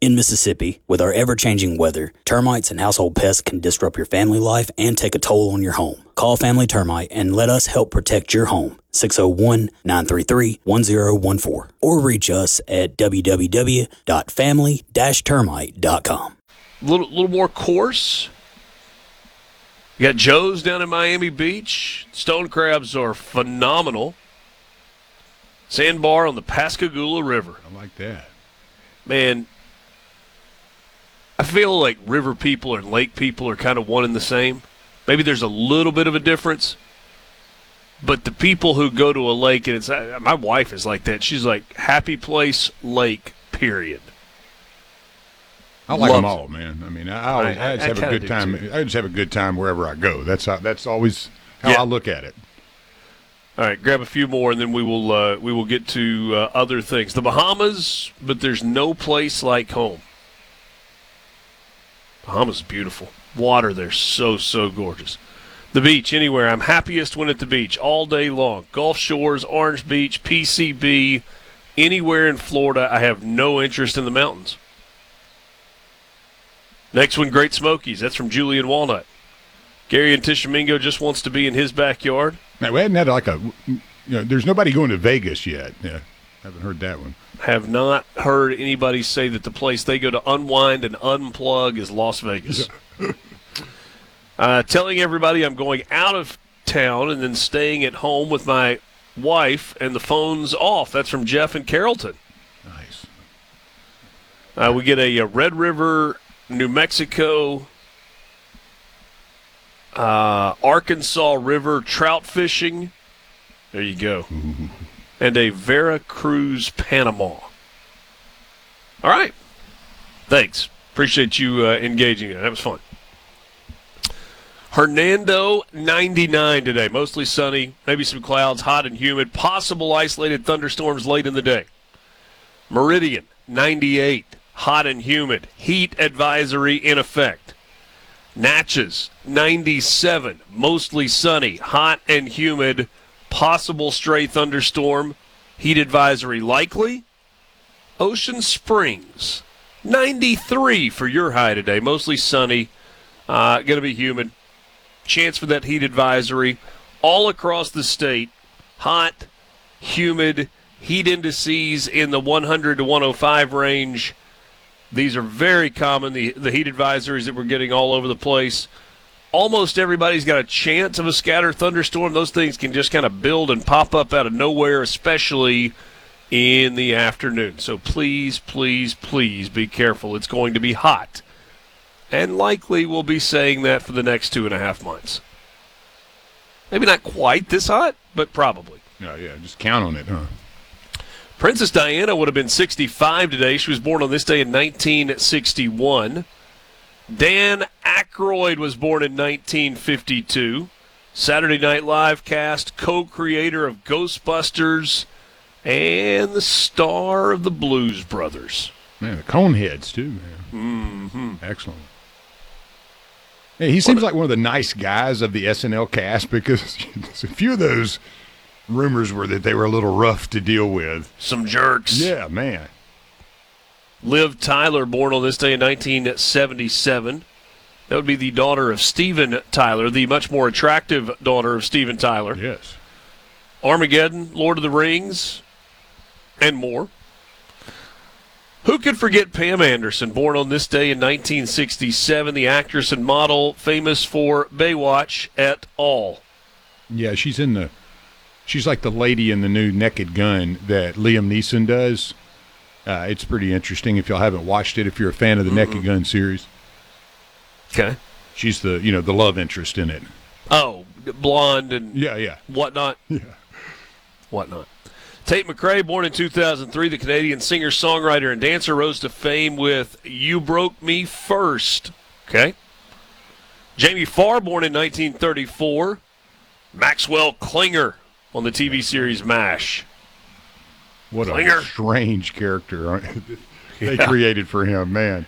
In Mississippi, with our ever-changing weather, termites and household pests can disrupt your family life and take a toll on your home. Call Family Termite and let us help protect your home. 601-933-1014. Or reach us at www.family-termite.com. Little more coarse. You got Joe's down in Miami Beach. Stone crabs are phenomenal. Sandbar on the Pascagoula River. I like that. Man, I feel like river people and lake people are kind of one and the same. Maybe there's a little bit of a difference. But the people who go to a lake, and my wife is like that. She's like, happy place, lake, period. I like them all, man. I mean, I just have a good time. Too. I just have a good time wherever I go. That's always how I look at it. All right, grab a few more, and then we will get to other things. The Bahamas, but there's no place like home. Bahamas is beautiful. Water there, so gorgeous. The beach, anywhere. I'm happiest when at the beach, all day long. Gulf Shores, Orange Beach, PCB, anywhere in Florida. I have no interest in the mountains. Next one, Great Smokies. That's from Julian Walnut. Gary and Tishomingo just wants to be in his backyard. Now, we hadn't had there's nobody going to Vegas yet. Yeah, haven't heard that one. Have not heard anybody say that the place they go to unwind and unplug is Las Vegas. Telling everybody I'm going out of town and then staying at home with my wife and the phone's off. That's from Jeff in Carrollton. Nice. We get a Red River, New Mexico, Arkansas River trout fishing. There you go. Ooh. And a Veracruz, Panama. All right. Thanks. Appreciate you engaging in it. That was fun. Hernando, 99 today. Mostly sunny, maybe some clouds, hot and humid. Possible isolated thunderstorms late in the day. Meridian, 98. Hot and humid. Heat advisory in effect. Natchez, 97. Mostly sunny, hot and humid. Possible stray thunderstorm. Heat advisory likely. Ocean Springs, 93 for your high today. Mostly sunny. Going to be humid. Chance for that heat advisory. All across the state. Hot, humid, heat indices in the 100 to 105 range. These are very common, the heat advisories that we're getting all over the place. Almost everybody's got a chance of a scattered thunderstorm. Those things can just kind of build and pop up out of nowhere, especially in the afternoon. So please, please, please be careful. It's going to be hot. And likely we'll be saying that for the next 2.5 months. Maybe not quite this hot, but probably. Yeah, just count on it, huh? Princess Diana would have been 65 today. She was born on this day in 1961. Dan Aykroyd was born in 1952. Saturday Night Live cast, co-creator of Ghostbusters, and the star of the Blues Brothers. Man, the Coneheads, too, man. Mm-hmm. Excellent. Hey, he seems like one of the nice guys of the SNL cast because a few of those rumors were that they were a little rough to deal with. Some jerks. Yeah, man. Liv Tyler, born on this day in 1977. That would be the daughter of Steven Tyler, the much more attractive daughter of Steven Tyler. Yes. Armageddon, Lord of the Rings, and more. Who could forget Pam Anderson, born on this day in 1967, the actress and model famous for Baywatch et al. Yeah, she's like the lady in the new Naked Gun that Liam Neeson does. It's pretty interesting if y'all haven't watched it, if you're a fan of the Naked Gun series. Okay. She's the love interest in it. Oh, blonde and yeah. whatnot. Yeah. Whatnot. Tate McRae, born in 2003, the Canadian singer, songwriter, and dancer, rose to fame with You Broke Me First. Okay. Jamie Farr, born in 1934. Maxwell Klinger on the TV series MASH. What Klinger. a strange character they created for him, man.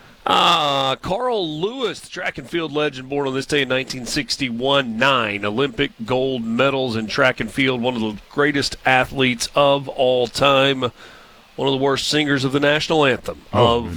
Carl Lewis, the track and field legend, born on this day in 1961. 9 Olympic gold medals in track and field. One of the greatest athletes of all time. One of the worst singers of the national anthem of